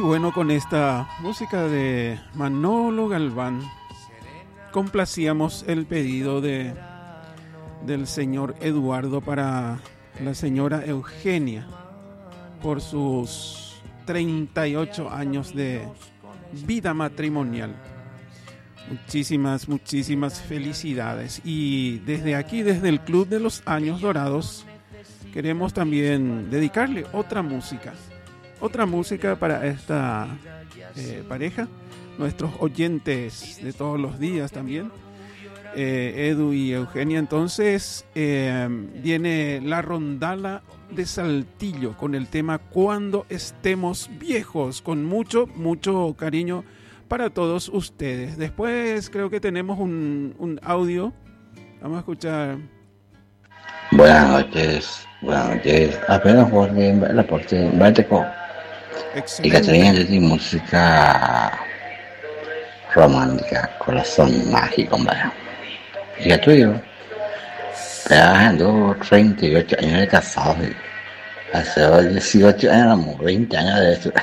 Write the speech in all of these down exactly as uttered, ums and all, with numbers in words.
bueno, con esta música de Manolo Galván complacíamos el pedido de del señor Eduardo para la señora Eugenia por sus treinta y ocho años de vida matrimonial. Muchísimas, muchísimas felicidades. Y desde aquí, desde el Club de los Años Dorados, queremos también dedicarle otra música. Otra música para esta eh, pareja, nuestros oyentes de todos los días también, eh, Edu y Eugenia. Entonces eh, viene la rondala de Saltillo con el tema Cuando estemos viejos, con mucho, mucho cariño para todos ustedes. Después creo que tenemos un, un audio. Vamos a escuchar. Buenas noches, buenas noches. Apenas volví la parte Báltico y que tenía de música romántica, corazón mágico, ¿verdad? Y el tuyo, trabajando treinta y ocho años de casado, hace dieciocho años, veinte años de eso.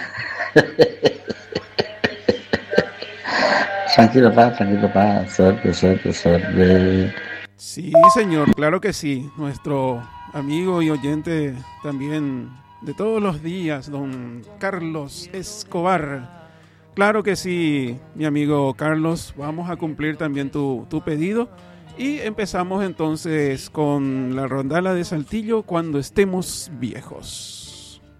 Tranquilo, pa, tranquilo, pa, suerte, suerte, suerte. Sí, señor, claro que sí. Nuestro amigo y oyente también de todos los días, don Carlos Escobar. Claro que sí, mi amigo Carlos, vamos a cumplir también tu, tu pedido. Y empezamos entonces con la rondala de Saltillo, Cuando estemos viejos.